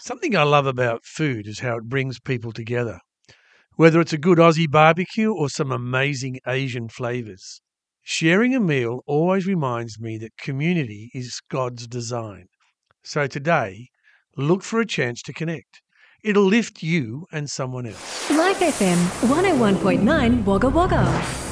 Something I love about food is how it brings people together, whether it's a good Aussie barbecue or some amazing Asian flavours. Sharing a meal always reminds me that community is God's design. So today, look for a chance to connect. It'll lift you and someone else. Life FM 101.9 Wagga Wagga.